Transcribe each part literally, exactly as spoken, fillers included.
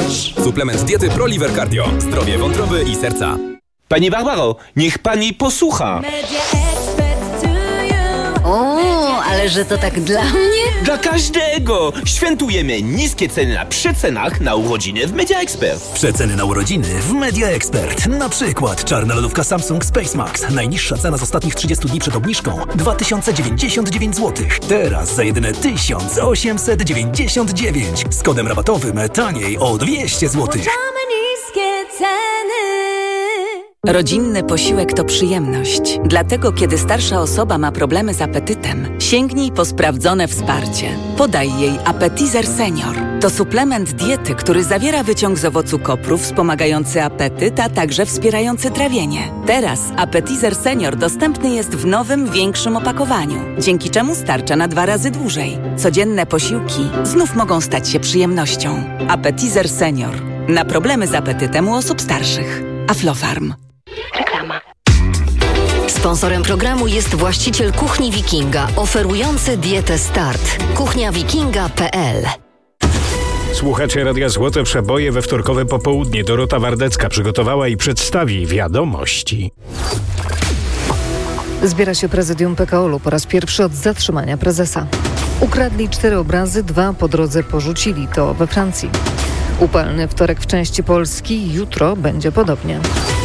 masz. Suplement diety ProLiver Cardio. Zdrowie wątroby i serca. Pani Barbaro, niech pani posłucha. O, ale że to tak dla mnie? Dla każdego! Świętujemy niskie ceny na przecenach na urodziny w Media Expert. Przeceny na urodziny w Media Expert. Na przykład czarna lodówka Samsung Space Max. Najniższa cena z ostatnich trzydziestu dni przed obniżką dwa tysiące dziewięćdziesiąt dziewięć złotych. Teraz za jedyne tysiąc osiemset dziewięćdziesiąt dziewięć. Z kodem rabatowym taniej o dwieście złotych. Niskie ceny. Rodzinny posiłek to przyjemność. Dlatego, kiedy starsza osoba ma problemy z apetytem, sięgnij po sprawdzone wsparcie. Podaj jej Appetizer Senior. To suplement diety, który zawiera wyciąg z owocu kopru wspomagający apetyt, a także wspierający trawienie. Teraz Appetizer Senior dostępny jest w nowym, większym opakowaniu, dzięki czemu starcza na dwa razy dłużej. Codzienne posiłki znów mogą stać się przyjemnością. Appetizer Senior. Na problemy z apetytem u osób starszych. Aflofarm. Reklama. Sponsorem programu jest właściciel Kuchni Wikinga, oferujący dietę Start. kuchnia wikinga kropka p l. Słuchacie Radia Złote Przeboje we wtorkowe popołudnie. Dorota Wardecka przygotowała i przedstawi wiadomości. Zbiera się prezydium P K O L u po raz pierwszy od zatrzymania prezesa. Ukradli cztery obrazy, dwa po drodze porzucili. To we Francji. Upalny wtorek w części Polski, jutro będzie podobnie.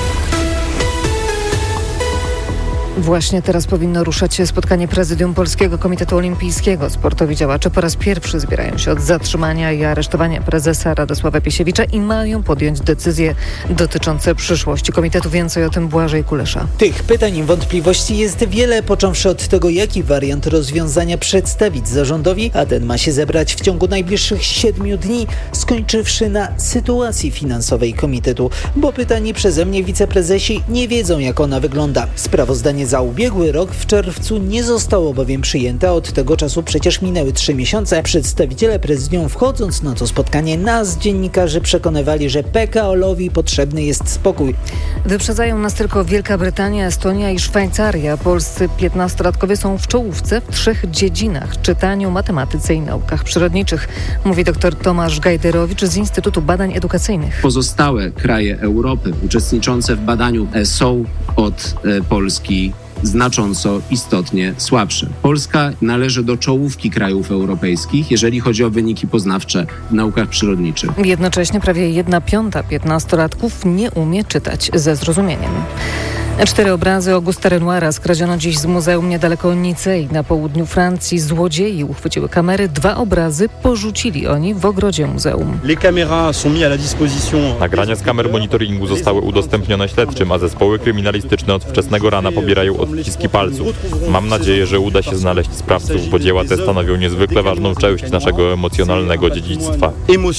Właśnie teraz powinno ruszać się spotkanie prezydium Polskiego Komitetu Olimpijskiego. Sportowi działacze po raz pierwszy zbierają się od zatrzymania i aresztowania prezesa Radosława Piesiewicza i mają podjąć decyzje dotyczące przyszłości komitetu. Więcej o tym Błażej Kulesza. Tych pytań i wątpliwości jest wiele, począwszy od tego, jaki wariant rozwiązania przedstawić zarządowi, a ten ma się zebrać w ciągu najbliższych siedmiu dni, skończywszy na sytuacji finansowej komitetu, bo pytani przeze mnie wiceprezesi nie wiedzą, jak ona wygląda. Sprawozdanie za ubiegły rok w czerwcu nie zostało bowiem przyjęte, a od tego czasu przecież minęły trzy miesiące. Przedstawiciele prezydium, wchodząc na to spotkanie, nas, dziennikarzy, przekonywali, że P K O L-owi potrzebny jest spokój. Wyprzedzają nas tylko Wielka Brytania, Estonia i Szwajcaria. Polscy piętnastolatkowie są w czołówce w trzech dziedzinach: czytaniu, matematyce i naukach przyrodniczych, mówi dr Tomasz Gajderowicz z Instytutu Badań Edukacyjnych. Pozostałe kraje Europy uczestniczące w badaniu są od Polski znacząco, istotnie słabsze. Polska należy do czołówki krajów europejskich, jeżeli chodzi o wyniki poznawcze w naukach przyrodniczych. Jednocześnie prawie jedna piąta piętnastolatków nie umie czytać ze zrozumieniem. Cztery obrazy Augusta Renoira skradziono dziś z muzeum niedaleko Nicei na południu Francji. Złodziei uchwyciły kamery. Dwa obrazy porzucili oni w ogrodzie muzeum. Nagrania z kamer monitoringu zostały udostępnione śledczym, a zespoły kryminalistyczne od wczesnego rana pobierają odciski palców. Mam nadzieję, że uda się znaleźć sprawców, bo dzieła te stanowią niezwykle ważną część naszego emocjonalnego dziedzictwa.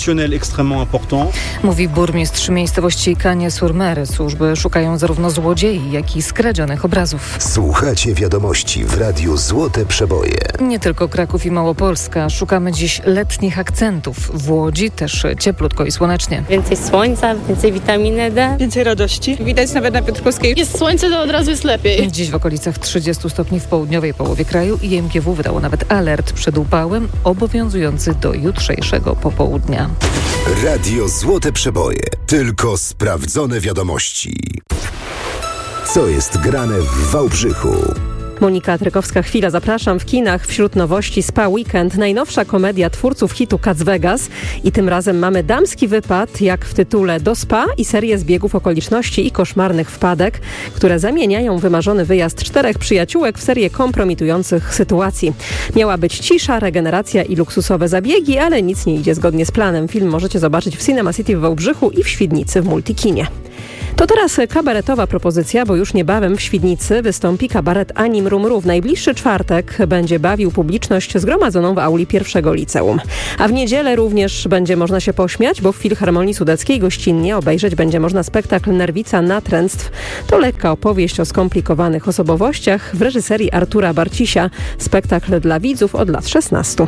Mówi burmistrz miejscowości Cagnes-sur-Mer. Służby szukają zarówno złodziei, jak i skradzionych obrazów. Słuchacie wiadomości w Radiu Złote Przeboje. Nie tylko Kraków i Małopolska. Szukamy dziś letnich akcentów. W Łodzi też cieplutko i słonecznie. Więcej słońca, więcej witaminy D. Więcej radości. Widać nawet na Piotrkowskiej. Jest słońce, to od razu jest lepiej. Dziś w okolicach trzydziestu stopni w południowej połowie kraju i M G W wydało nawet alert przed upałem, obowiązujący do jutrzejszego popołudnia. Radio Złote Przeboje. Tylko sprawdzone wiadomości. Co jest grane w Wałbrzychu? Monika Trykowska-Chwila, zapraszam. W kinach wśród nowości Spa Weekend, najnowsza komedia twórców hitu Cats Vegas. I tym razem mamy damski wypad, jak w tytule, do spa i serię zbiegów okoliczności i koszmarnych wpadek, które zamieniają wymarzony wyjazd czterech przyjaciółek w serię kompromitujących sytuacji. Miała być cisza, regeneracja i luksusowe zabiegi, ale nic nie idzie zgodnie z planem. Film możecie zobaczyć w Cinema City w Wałbrzychu i w Świdnicy w Multikinie. To teraz kabaretowa propozycja, bo już niebawem w Świdnicy wystąpi kabaret Ani Mru Mru. W najbliższy czwartek będzie bawił publiczność zgromadzoną w auli pierwszego liceum. A w niedzielę również będzie można się pośmiać, bo w Filharmonii Sudeckiej gościnnie obejrzeć będzie można spektakl Nerwica natręctw. To lekka opowieść o skomplikowanych osobowościach w reżyserii Artura Barcisia. Spektakl dla widzów od lat szesnastu.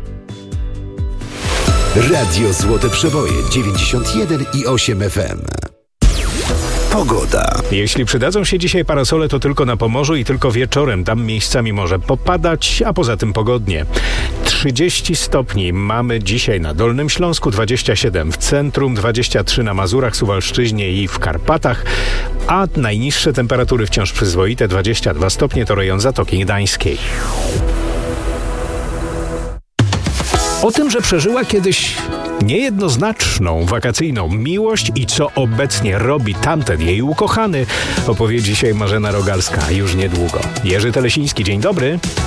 Radio Złote Przeboje dziewięćdziesiąt jeden i osiem F M. Pogoda. Jeśli przydadzą się dzisiaj parasole, to tylko na Pomorzu i tylko wieczorem. Tam miejscami może popadać, a poza tym pogodnie. trzydzieści stopni mamy dzisiaj na Dolnym Śląsku, dwadzieścia siedem w centrum, dwadzieścia trzy na Mazurach, Suwalszczyźnie i w Karpatach, a najniższe temperatury wciąż przyzwoite, dwadzieścia dwa stopnie to rejon Zatoki Gdańskiej. O tym, że przeżyła kiedyś niejednoznaczną wakacyjną miłość i co obecnie robi tamten jej ukochany, opowie dzisiaj Marzena Rogalska już niedługo. Jerzy Telesiński, dzień dobry.